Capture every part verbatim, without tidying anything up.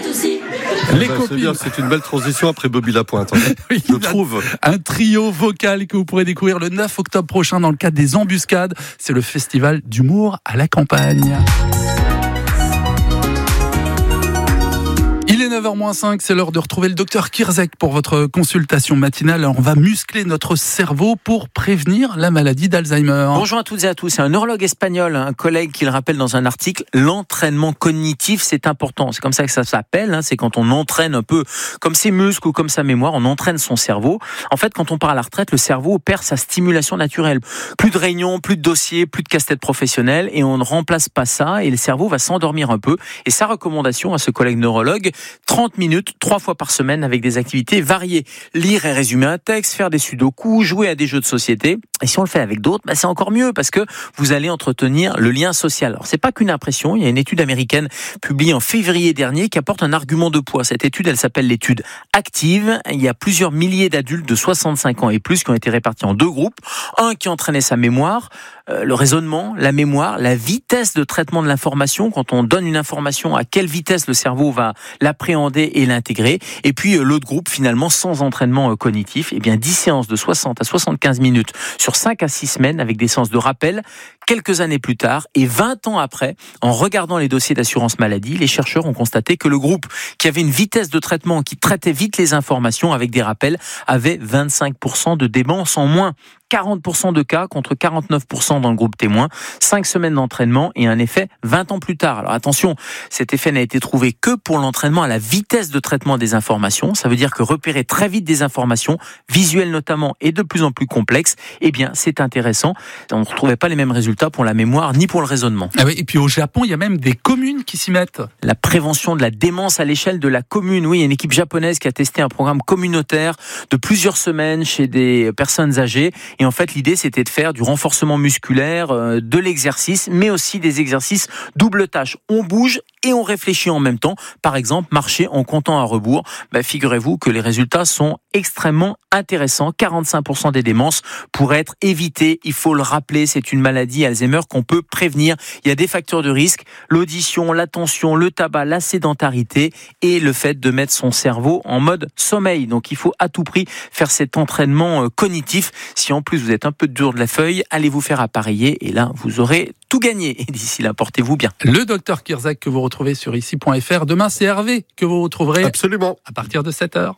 Les copines. C'est bien, c'est une belle transition après Bobby Lapointe. Hein. Oui, je trouve. Un trio vocal que vous pourrez découvrir le neuf octobre prochain dans le cadre des Embuscades. C'est le festival d'humour à la campagne. Il est neuf heures moins cinq, c'est l'heure de retrouver le docteur Kirzek pour votre consultation matinale. Alors, on va muscler notre cerveau pour prévenir la maladie d'Alzheimer. Bonjour à toutes et à tous. C'est un neurologue espagnol, un collègue qui le rappelle dans un article, l'entraînement cognitif, c'est important. C'est comme ça que ça s'appelle, hein. C'est quand on entraîne un peu comme ses muscles ou comme sa mémoire, on entraîne son cerveau. En fait, quand on part à la retraite, le cerveau perd sa stimulation naturelle. Plus de réunions, plus de dossiers, plus de casse-tête professionnels et on ne remplace pas ça et le cerveau va s'endormir un peu. Et sa recommandation à ce collègue neurologue, trente minutes, trois fois par semaine avec des activités variées. Lire et résumer un texte, faire des sudoku, jouer à des jeux de société. Et si on le fait avec d'autres, bah c'est encore mieux parce que vous allez entretenir le lien social. Alors c'est pas qu'une impression, il y a une étude américaine publiée en février dernier qui apporte un argument de poids. Cette étude, elle s'appelle l'étude active. Il y a plusieurs milliers d'adultes de soixante-cinq ans et plus qui ont été répartis en deux groupes. Un qui entraînait sa mémoire, euh, le raisonnement, la mémoire, la vitesse de traitement de l'information. Quand on donne une information, à quelle vitesse le cerveau va l'appréhender et l'intégrer. Et puis euh, l'autre groupe, finalement, sans entraînement euh, cognitif, eh bien dix séances de soixante à soixante-quinze minutes sur cinq à six semaines avec des séances de rappel. Quelques années plus tard et vingt ans après, en regardant les dossiers d'assurance maladie, les chercheurs ont constaté que le groupe qui avait une vitesse de traitement, qui traitait vite les informations avec des rappels, avait vingt-cinq pour cent de démence en moins. quarante pour cent de cas contre quarante-neuf pour cent dans le groupe témoin. cinq semaines d'entraînement et un effet vingt ans plus tard. Alors attention, cet effet n'a été trouvé que pour l'entraînement à la vitesse de traitement des informations. Ça veut dire que repérer très vite des informations, visuelles notamment et de plus en plus complexes, eh bien c'est intéressant. On ne retrouvait pas les mêmes résultats pour la mémoire ni pour le raisonnement. Ah oui, et puis au Japon, il y a même des communes qui s'y mettent. La prévention de la démence à l'échelle de la commune. Oui, il y a une équipe japonaise qui a testé un programme communautaire de plusieurs semaines chez des personnes âgées. Et en fait, l'idée, c'était de faire du renforcement musculaire, euh, de l'exercice, mais aussi des exercices double tâche. On bouge et on réfléchit en même temps. Par exemple, marcher en comptant à rebours. Bah, figurez-vous que les résultats sont extrêmement intéressants. quarante-cinq pour cent des démences pourraient être évitées. Il faut le rappeler, c'est une maladie Alzheimer qu'on peut prévenir. Il y a des facteurs de risque, l'audition, l'attention, le tabac, la sédentarité et le fait de mettre son cerveau en mode sommeil. Donc il faut à tout prix faire cet entraînement cognitif. Si en plus vous êtes un peu dur de la feuille, allez vous faire appareiller et là vous aurez tout gagné. Et d'ici là, portez-vous bien. Le docteur Kirzek que vous retrouvez sur ici point f r. Demain, c'est Hervé que vous retrouverez. Absolument. À partir de sept heures.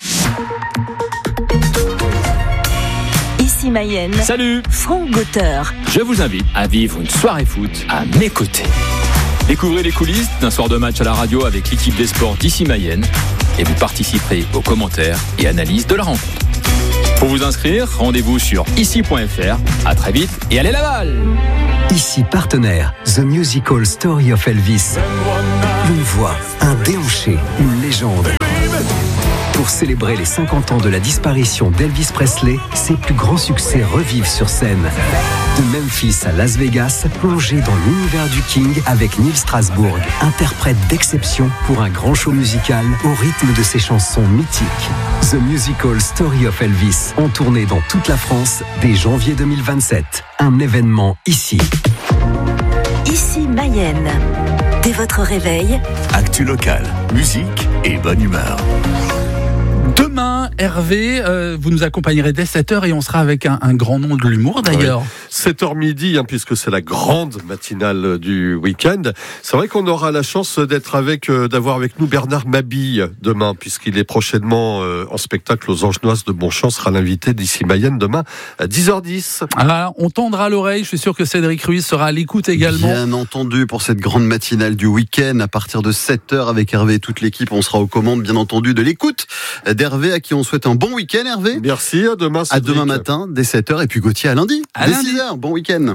Ici Mayenne. Salut, Franck Gauter. je vous invite à vivre une soirée foot à mes côtés. Découvrez les coulisses d'un soir de match à la radio avec l'équipe des sports d'Ici Mayenne et vous participerez aux commentaires et analyses de la rencontre. Pour vous inscrire, rendez-vous sur ici point f r. À très vite et allez la balle! Ici partenaire, The Musical Story of Elvis. Une voix, un déhanché, une légende. Pour célébrer les cinquante ans de la disparition d'Elvis Presley, ses plus grands succès revivent sur scène. De Memphis à Las Vegas, plongez dans l'univers du King avec Neil Strasbourg, interprète d'exception pour un grand show musical au rythme de ses chansons mythiques. The Musical Story of Elvis, en tournée dans toute la France dès janvier deux mille vingt-sept. Un événement ici. Ici Mayenne. Dès votre réveil, Actu local, musique et bonne humeur. Demain, Hervé, euh, vous nous accompagnerez dès sept heures et on sera avec un, un grand nom de l'humour d'ailleurs. Ouais. sept heures midi, hein, puisque c'est la grande matinale du week-end. C'est vrai qu'on aura la chance d'être avec, euh, d'avoir avec nous Bernard Mabille demain, puisqu'il est prochainement euh, en spectacle aux Angenoises de Bonchamp, sera l'invité d'Ici Mayenne demain à dix heures dix. Ah, on tendra l'oreille, je suis sûr que Cédric Ruiz sera à l'écoute également. Bien entendu, pour cette grande matinale du week-end, à partir de sept heures avec Hervé et toute l'équipe, on sera aux commandes, bien entendu, de l'écoute d'Hervé, à qui on souhaite un bon week-end, Hervé. Merci, à demain. Cédric. À demain matin, dès sept heures, et puis Gauthier à lundi, à dès lundi. six heures. Bon week-end.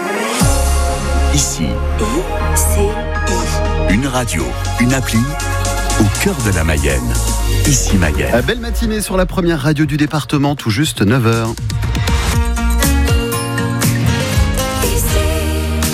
Ici, I C I. une radio, une appli, au cœur de la Mayenne. Ici Mayenne. Belle matinée sur la première radio du département, tout juste neuf heures.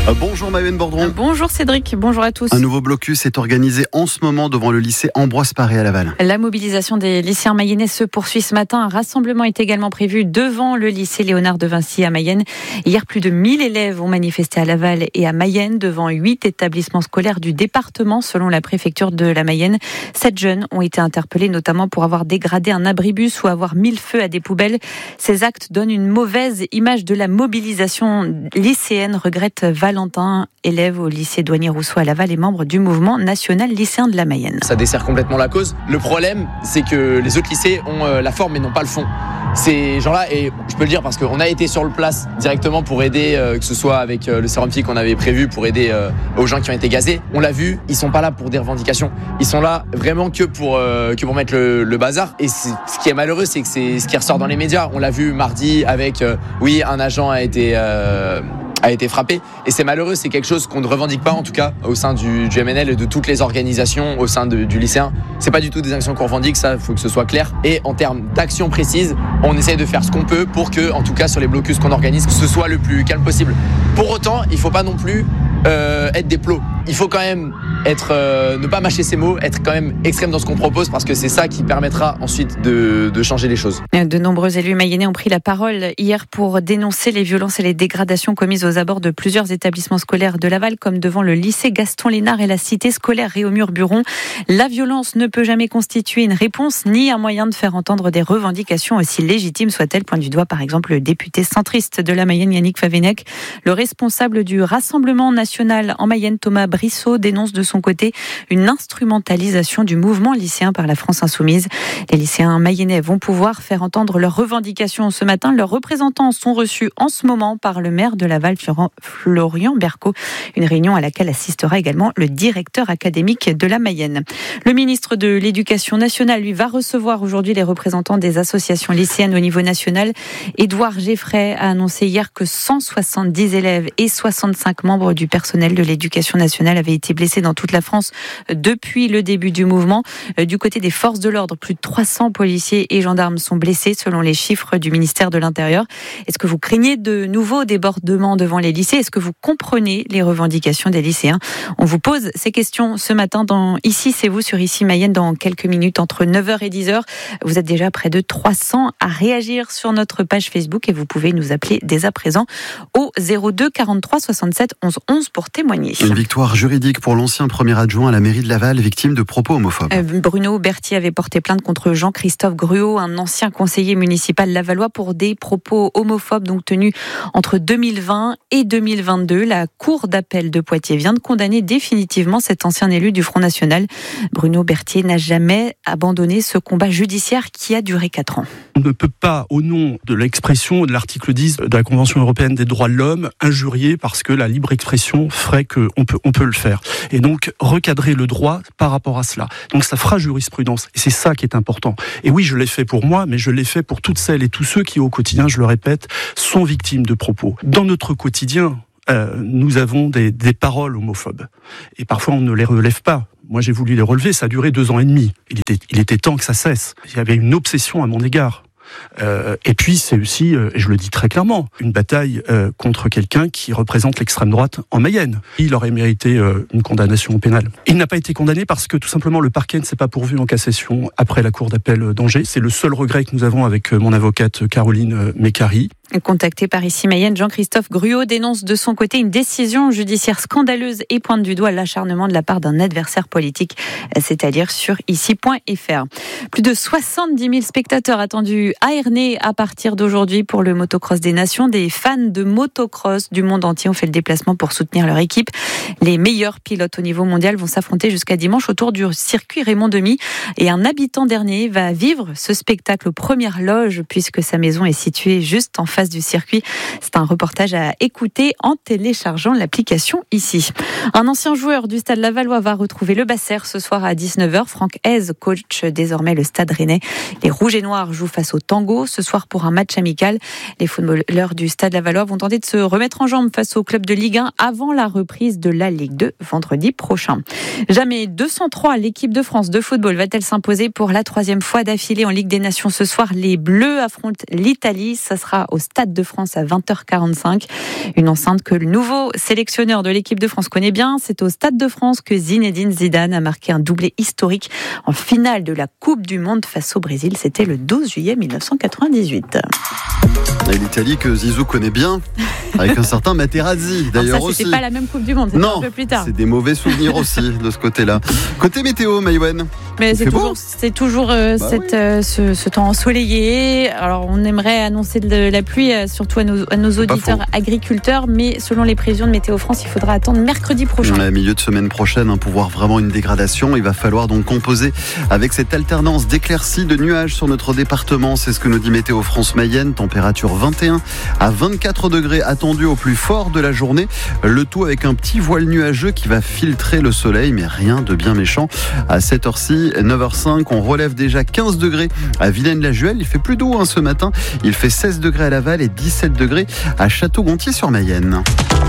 Euh, bonjour Maëlle Bordron. Bonjour Cédric, bonjour à tous. Un nouveau blocus est organisé en ce moment devant le lycée Ambroise Paré à Laval. La mobilisation des lycéens mayennais se poursuit ce matin. Un rassemblement est également prévu devant le lycée Léonard de Vinci à Mayenne. Hier, plus de mille élèves ont manifesté à Laval et à Mayenne devant huit établissements scolaires du département selon la préfecture de la Mayenne. Sept jeunes ont été interpellés notamment pour avoir dégradé un abribus ou avoir mis le feu à des poubelles. Ces actes donnent une mauvaise image de la mobilisation lycéenne, regrette Valentin, élève au lycée Douanier-Rousseau à Laval et membre du mouvement national lycéen de la Mayenne. Ça dessert complètement la cause. Le problème, c'est que les autres lycées ont la forme mais n'ont pas le fond. Ces gens-là, et je peux le dire parce qu'on a été sur le place directement pour aider, euh, que ce soit avec euh, le sérum psy qu'on avait prévu pour aider euh, aux gens qui ont été gazés. On l'a vu, ils sont pas là pour des revendications. Ils sont là vraiment que pour, euh, que pour mettre le, le bazar. Et ce qui est malheureux, c'est que c'est ce qui ressort dans les médias. On l'a vu mardi avec, euh, oui, un agent a été... Euh, a été frappé. Et c'est malheureux, c'est quelque chose qu'on ne revendique pas, en tout cas, au sein du, du M N L et de toutes les organisations au sein de, du lycéen. C'est pas du tout des actions qu'on revendique, ça, il faut que ce soit clair. Et en termes d'actions précises, on essaye de faire ce qu'on peut pour que, en tout cas, sur les blocus qu'on organise, ce soit le plus calme possible. Pour autant, il faut pas non plus euh, être des plots. Il faut quand même être, euh, ne pas mâcher ses mots, être quand même extrême dans ce qu'on propose parce que c'est ça qui permettra ensuite de, de changer les choses. De nombreux élus mayennais ont pris la parole hier pour dénoncer les violences et les dégradations commises aux abords de plusieurs établissements scolaires de Laval, comme devant le lycée Gaston Lénard et la cité scolaire Réaumur-Buron. La violence ne peut jamais constituer une réponse ni un moyen de faire entendre des revendications aussi légitimes soient-elles. Pointe du doigt par exemple le député centriste de la Mayenne, Yannick Favennec. Le responsable du Rassemblement national en Mayenne, Thomas Brissot, dénonce de son côté une instrumentalisation du mouvement lycéen par la France insoumise. Les lycéens mayennais vont pouvoir faire entendre leurs revendications ce matin. Leurs représentants sont reçus en ce moment par le maire de Laval, Florian Berco. Une réunion à laquelle assistera également le directeur académique de la Mayenne. Le ministre de l'Éducation nationale, lui, va recevoir aujourd'hui les représentants des associations lycéennes au niveau national. Édouard Geffray a annoncé hier que cent soixante-dix élèves et soixante-cinq membres du personnel de l'Éducation nationale avaient été blessés dans toute la France depuis le début du mouvement. Du côté des forces de l'ordre, plus de trois cents policiers et gendarmes sont blessés selon les chiffres du ministère de l'Intérieur. Est-ce que vous craignez de nouveaux débordements devant les lycées? Est-ce que vous comprenez les revendications des lycéens? On vous pose ces questions ce matin dans Ici, c'est vous sur Ici Mayenne dans quelques minutes entre neuf heures et dix heures. Vous êtes déjà près de trois cents à réagir sur notre page Facebook et vous pouvez nous appeler dès à présent au zéro deux quarante-trois soixante-sept onze onze pour témoigner. Une victoire juridique pour l'ancien premier adjoint à la mairie de Laval, victime de propos homophobes. Euh, Bruno Berthier avait porté plainte contre Jean-Christophe Gruot, un ancien conseiller municipal lavallois, pour des propos homophobes donc tenus entre deux mille vingt et deux mille vingt-deux. La Cour d'appel de Poitiers vient de condamner définitivement cet ancien élu du Front National. Bruno Berthier n'a jamais abandonné ce combat judiciaire qui a duré quatre ans. On ne peut pas, au nom de l'expression de l'article dix de la Convention européenne des droits de l'homme, injurier parce que la libre expression ferait qu'on peut, on peut le faire. Et donc, recadrer le droit par rapport à cela. Donc, ça fera jurisprudence. Et c'est ça qui est important. Et oui, je l'ai fait pour moi, mais je l'ai fait pour toutes celles et tous ceux qui, au quotidien, je le répète, sont victimes de propos. Dans notre quotidien, euh, nous avons des, des paroles homophobes. Et parfois, on ne les relève pas. Moi, j'ai voulu les relever, ça a duré deux ans et demi. Il était, il était temps que ça cesse. Il y avait une obsession à mon égard. Euh, et puis, c'est aussi, euh, et je le dis très clairement, une bataille euh, contre quelqu'un qui représente l'extrême droite en Mayenne. Il aurait mérité euh, une condamnation pénale. Il n'a pas été condamné parce que, tout simplement, le parquet ne s'est pas pourvu en cassation après la cour d'appel d'Angers. C'est le seul regret que nous avons avec mon avocate Caroline Mécari. Contacté par Ici Mayenne, Jean-Christophe Gruot dénonce de son côté une décision judiciaire scandaleuse et pointe du doigt l'acharnement de la part d'un adversaire politique, c'est-à-dire sur ici point f r. Plus de soixante-dix mille spectateurs attendus à Ernée à partir d'aujourd'hui pour le motocross des nations. Des fans de motocross du monde entier ont fait le déplacement pour soutenir leur équipe. Les meilleurs pilotes au niveau mondial vont s'affronter jusqu'à dimanche autour du circuit Raymond Demy. Et un habitant d'Ernée va vivre ce spectacle aux premières loges puisque sa maison est située juste en face du circuit. C'est un reportage à écouter en téléchargeant l'application Ici. Un ancien joueur du Stade Lavallois va retrouver le Basser ce soir à dix-neuf heures. Franck Hez coach désormais le Stade Rennais. Les Rouges et Noirs jouent face au Tango ce soir pour un match amical. Les footballeurs du Stade Lavallois vont tenter de se remettre en jambe face au club de Ligue un avant la reprise de la Ligue deux vendredi prochain. Jamais deux cent trois, l'équipe de France de football va-t-elle s'imposer pour la troisième fois d'affilée en Ligue des Nations ce soir? Les Bleus affrontent l'Italie. Ça sera au Stade Stade de France à vingt heures quarante-cinq. Une enceinte que le nouveau sélectionneur de l'équipe de France connaît bien. C'est au Stade de France que Zinedine Zidane a marqué un doublé historique en finale de la Coupe du Monde face au Brésil. C'était le douze juillet mille neuf cent quatre-vingt-dix-huit. Et l'Italie que Zizou connaît bien, avec un certain Materazzi d'ailleurs. Alors ça, c'était aussi. pas la même Coupe du Monde, c'était non, un peu plus tard. C'est des mauvais souvenirs aussi de ce côté-là. Côté météo, Maïwen. Mais c'est toujours, beau. c'est toujours euh, bah cette, oui. euh, ce, ce temps ensoleillé. Alors, on aimerait annoncer de la pluie, euh, surtout à nos, à nos auditeurs agriculteurs, mais selon les prévisions de Météo France, il faudra attendre mercredi prochain. À milieu de semaine prochaine, hein, pour voir vraiment une dégradation, il va falloir donc composer avec cette alternance d'éclaircies, de nuages sur notre département. C'est ce que nous dit Météo France Mayenne. Température vingt et un à vingt-quatre degrés attendus au plus fort de la journée. Le tout avec un petit voile nuageux qui va filtrer le soleil, mais rien de bien méchant. À cette heure-ci, neuf heures cinq, on relève déjà quinze degrés à Vilaine-la-Juhel. Il fait plus doux hein, ce matin. Il fait seize degrés à Laval et dix-sept degrés à Château-Gontier-sur-Mayenne.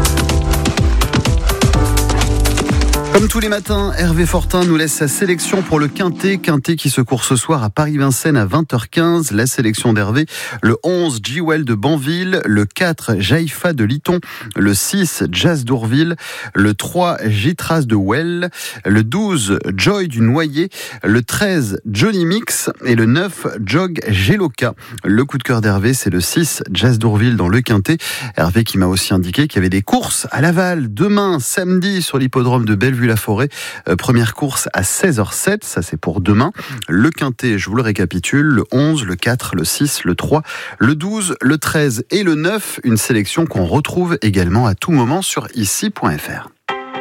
Comme tous les matins, Hervé Fortin nous laisse sa sélection pour le Quintet. Quintet qui se court ce soir à Paris-Vincennes à vingt heures quinze. La sélection d'Hervé, le onze, Jewel de Banville, le quatre, Jaïfa de Liton, le six, Jazz d'Ourville, le trois, Gitras de Well, le douze, Joy du Noyer, le treize, Johnny Mix et le neuf, Jog Geloka. Le coup de cœur d'Hervé, c'est le six, Jazz d'Ourville dans le Quintet. Hervé qui m'a aussi indiqué qu'il y avait des courses à Laval demain, samedi, sur l'hippodrome de Bellevue la Forêt. Euh, première course à seize heures sept, ça c'est pour demain. Le Quintet, je vous le récapitule, le onze, le quatre, le six, le trois, le douze, le treize et le neuf. Une sélection qu'on retrouve également à tout moment sur ici point f r.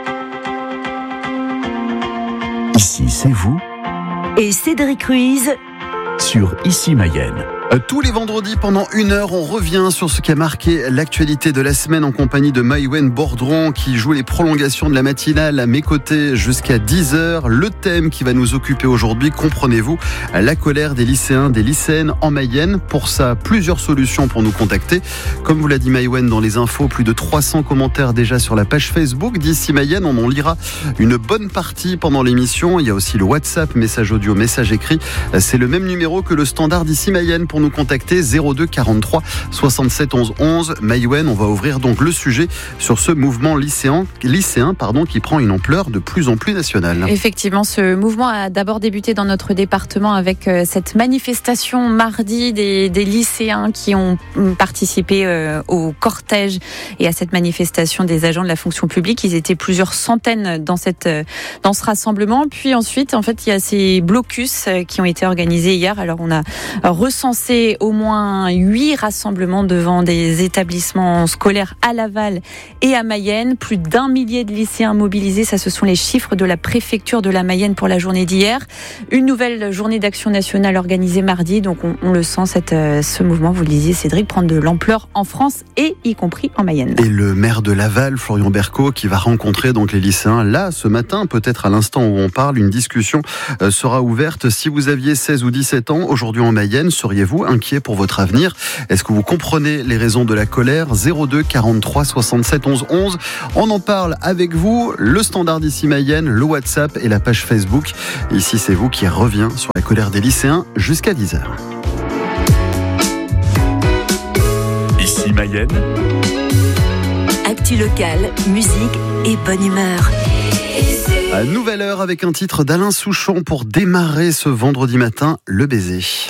Ici, c'est vous. Et Cédric Ruiz Sur Ici Mayenne. Tous les vendredis, pendant une heure, on revient sur ce qui a marqué l'actualité de la semaine en compagnie de Maïwen Bordron qui joue les prolongations de la matinale à mes côtés jusqu'à dix heures. Le thème qui va nous occuper aujourd'hui, comprenez-vous, la colère des lycéens, des lycéennes en Mayenne. Pour ça, plusieurs solutions pour nous contacter. Comme vous l'a dit Maïwen dans les infos, plus de trois cents commentaires déjà sur la page Facebook d'Ici Mayenne. On en lira une bonne partie pendant l'émission. Il y a aussi le WhatsApp, message audio, message écrit. C'est le même numéro que le standard d'Ici Mayenne pour nous contacter, zéro deux quarante-trois soixante-sept onze onze. Maïwen, on va ouvrir donc le sujet sur ce mouvement lycéen, lycéen pardon, qui prend une ampleur de plus en plus nationale. Effectivement, ce mouvement a d'abord débuté dans notre département avec cette manifestation mardi des, des lycéens qui ont participé au cortège et à cette manifestation des agents de la fonction publique. Ils étaient plusieurs centaines dans, cette, dans ce rassemblement. Puis ensuite, en fait, il y a ces blocus qui ont été organisés hier. Alors, on a recensé au moins huit rassemblements devant des établissements scolaires à Laval et à Mayenne. Plus d'un millier de lycéens mobilisés. Ça, ce sont les chiffres de la préfecture de la Mayenne pour la journée d'hier. Une nouvelle journée d'action nationale organisée mardi. Donc, on, on le sent, cette, ce mouvement, vous le disiez, Cédric, prendre de l'ampleur en France et y compris en Mayenne. Et le maire de Laval, Florian Berco, qui va rencontrer donc les lycéens là, ce matin, peut-être à l'instant où on parle, une discussion sera ouverte. Si vous aviez seize ou dix-sept ans aujourd'hui en Mayenne, seriez-vous inquiet pour votre avenir? Est-ce que vous comprenez les raisons de la colère? Zéro deux quarante-trois soixante-sept onze onze. On en parle avec vous, le standard d'Ici Mayenne, le WhatsApp et la page Facebook. Ici, c'est vous qui revient sur la colère des lycéens jusqu'à dix heures. Ici Mayenne. Actu locale, musique et bonne humeur. À nouvelle heure avec un titre d'Alain Souchon pour démarrer ce vendredi matin, Le Baiser.